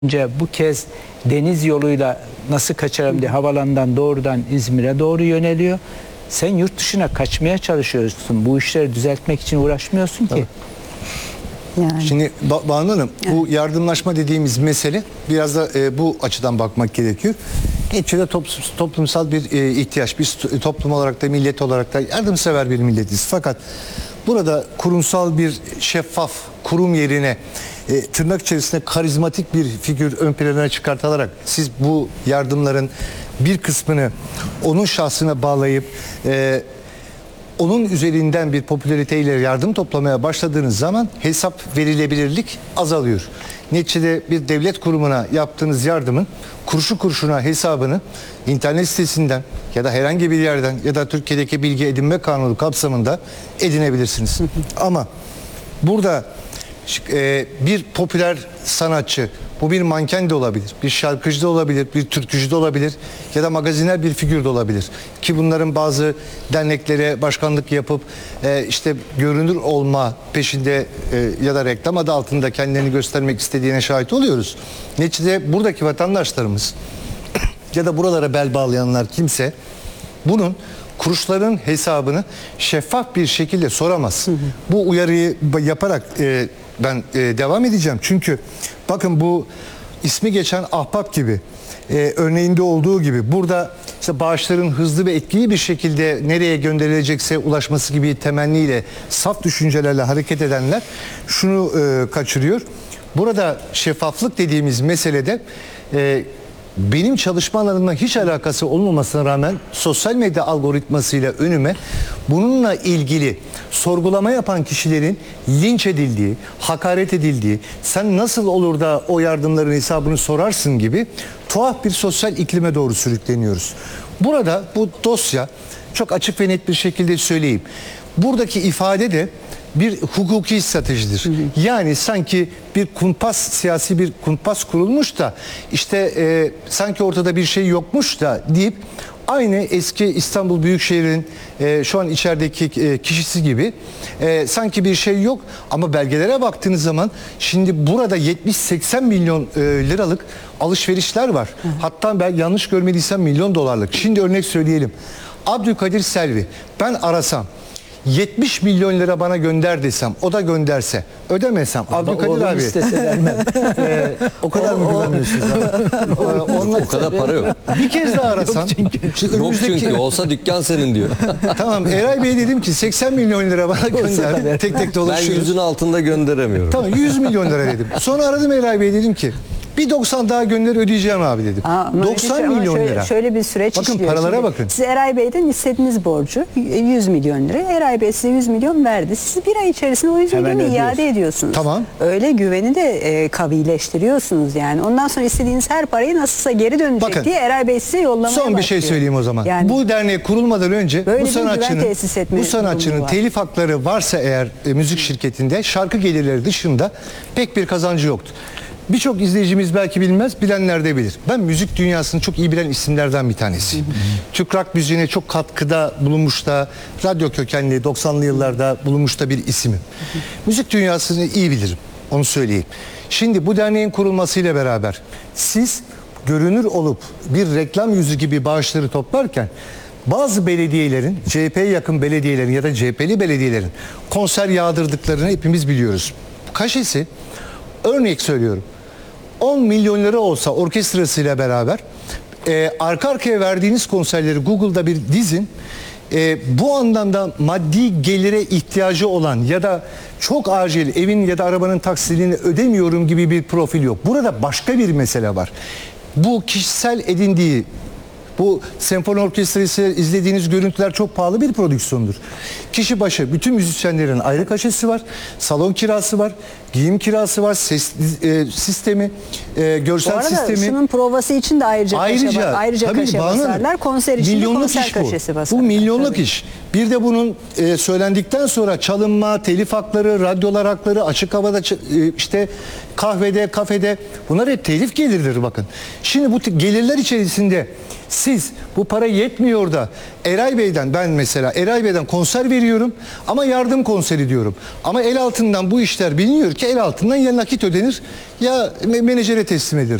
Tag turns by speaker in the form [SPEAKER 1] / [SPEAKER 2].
[SPEAKER 1] önce bu kez deniz yoluyla nasıl kaçarım diye havalandan doğrudan İzmir'e doğru yöneliyor. Sen yurt dışına kaçmaya çalışıyorsun. Bu işleri düzeltmek için uğraşmıyorsun ki.
[SPEAKER 2] Yani.
[SPEAKER 3] Şimdi Banu Hanım, bu yardımlaşma dediğimiz mesele biraz da bu açıdan bakmak gerekiyor. Neticede toplumsal bir ihtiyaç. Biz toplum olarak da millet olarak da yardımsever bir milletiz. Fakat burada kurumsal bir şeffaf kurum yerine tırnak içerisinde karizmatik bir figür ön plana çıkartılarak siz bu yardımların bir kısmını onun şahsına bağlayıp onun üzerinden bir popülariteyle yardım toplamaya başladığınız zaman hesap verilebilirlik azalıyor. Neticede bir devlet kurumuna yaptığınız yardımın kuruşu kuruşuna hesabını internet sitesinden ya da herhangi bir yerden ya da Türkiye'deki bilgi edinme kanunu kapsamında edinebilirsiniz. Ama burada bir popüler sanatçı, bu bir manken de olabilir, bir şarkıcı da olabilir, bir türkücü de olabilir ya da magaziner bir figür de olabilir. Ki bunların bazı derneklere başkanlık yapıp işte görünür olma peşinde ya da reklam adı altında kendilerini göstermek istediğine şahit oluyoruz. Neticede buradaki vatandaşlarımız ya da buralara bel bağlayanlar kimse bunun kuruşların hesabını şeffaf bir şekilde soramaz. Bu uyarıyı yaparak ben devam edeceğim. Çünkü bakın bu ismi geçen Ahbap gibi örneğinde olduğu gibi burada işte bağışların hızlı ve etkili bir şekilde nereye gönderilecekse ulaşması gibi temenniyle saf düşüncelerle hareket edenler şunu kaçırıyor. Burada şeffaflık dediğimiz meselede benim çalışma alanımla hiç alakası olmamasına rağmen sosyal medya algoritmasıyla önüme bununla ilgili sorgulama yapan kişilerin linç edildiği, hakaret edildiği, sen nasıl olur da o yardımların hesabını sorarsın gibi tuhaf bir sosyal iklime doğru sürükleniyoruz. Burada bu dosya çok açık ve net bir şekilde söyleyeyim. Buradaki ifade de bir hukuki stratejidir. Yani sanki bir kumpas, siyasi bir kumpas kurulmuş da işte sanki ortada bir şey yokmuş da deyip aynı eski İstanbul Büyükşehir'in şu an içerideki kişisi gibi sanki bir şey yok ama belgelere baktığınız zaman şimdi burada 70-80 milyon liralık alışverişler var. Hatta ben yanlış görmediysem milyon dolarlık. Şimdi örnek söyleyelim. Abdülkadir Selvi, ben arasam 70 milyon lira bana gönder desem, o da gönderse, ödemesem, Abdülkadir abi o kadar mı güvenmiyorsunuz?
[SPEAKER 4] O kadar para yok.
[SPEAKER 3] Bir kez daha arasam.
[SPEAKER 4] Yok çünkü olsa dükkan senin diyor.
[SPEAKER 3] Tamam, Eray Bey dedim ki 80 milyon lira bana gönder. Tek tek
[SPEAKER 4] Ben
[SPEAKER 3] dolaşıyoruz.
[SPEAKER 4] yüzün altında gönderemiyorum.
[SPEAKER 3] Tamam, 100 milyon lira dedim. Sonra aradım Eray Bey, dedim ki bir 90 daha gönder, ödeyeceğim abi dedim. 90 milyon lira.
[SPEAKER 2] Şöyle bir süreç
[SPEAKER 3] bakın,
[SPEAKER 2] işliyor.
[SPEAKER 3] paralara
[SPEAKER 2] Şimdi
[SPEAKER 3] bakın.
[SPEAKER 2] siz Eray Bey'den istediğiniz borcu 100 milyon lira. Eray Bey size 100 milyon verdi. Siz bir ay içerisinde o 100
[SPEAKER 1] Hemen
[SPEAKER 2] milyonu iade
[SPEAKER 1] ödüyorsun.
[SPEAKER 2] ediyorsunuz.
[SPEAKER 3] Tamam.
[SPEAKER 2] Öyle güveni de kavileştiriyorsunuz yani. Ondan sonra istediğiniz her parayı nasılsa geri dönecek
[SPEAKER 3] Bakın,
[SPEAKER 2] diye Eray Bey size yollamaya
[SPEAKER 3] Son bir
[SPEAKER 2] başlıyor.
[SPEAKER 3] şey söyleyeyim o zaman.
[SPEAKER 2] Yani,
[SPEAKER 3] bu dernek kurulmadan önce
[SPEAKER 2] böyle
[SPEAKER 3] bu
[SPEAKER 2] bir güven tesis etme
[SPEAKER 3] bu sanatçının
[SPEAKER 2] durumu var.
[SPEAKER 3] telif hakları varsa eğer müzik şirketinde şarkı gelirleri dışında pek bir kazancı yoktu. Birçok izleyicimiz belki bilmez, bilenler de bilir. Ben müzik dünyasını çok iyi bilen isimlerden bir tanesiyim. Türk rock müziğine çok katkıda bulunmuş da, radyo kökenli 90'lı yıllarda bulunmuş da bir isimim. Müzik dünyasını iyi bilirim, onu söyleyeyim. Şimdi bu derneğin kurulmasıyla beraber siz görünür olup bir reklam yüzü gibi bağışları toplarken bazı belediyelerin, CHP'ye yakın belediyelerin ya da CHP'li belediyelerin konser yağdırdıklarını hepimiz biliyoruz. Kaşesi, örnek söylüyorum, 10 milyon lira olsa orkestrasıyla beraber arka arkaya verdiğiniz konserleri Google'da bir dizin. Bu anlamda maddi gelire ihtiyacı olan ya da çok acil evin ya da arabanın taksidini ödemiyorum gibi bir profil yok. Burada başka bir mesele var. Bu kişisel edindiği, bu senfoni orkestrası izlediğiniz görüntüler çok pahalı bir prodüksiyondur. Kişi başı bütün müzisyenlerin ayrı kaşesi var, salon kirası var, giyim kirası var, ses sistemi, görsel
[SPEAKER 2] bu arada
[SPEAKER 3] sistemi.
[SPEAKER 2] şunun provası için de ayrıca kaşe basarlar. Konser için de konser kaşesi basarlar.
[SPEAKER 3] Bu milyonluk iş. Bir de bunun söylendikten sonra çalınma, telif hakları, radyolar hakları, açık havada işte kahvede, kafede, bunlar hep telif geliridir bakın. Şimdi bu gelirler içerisinde siz bu para yetmiyor da Eray Bey'den, ben mesela Eray Bey'den konser veriyorum ama yardım konseri diyorum. Ama el altından bu işler biliniyor ki el altından ya nakit ödenir ya menajere teslim ediyoruz.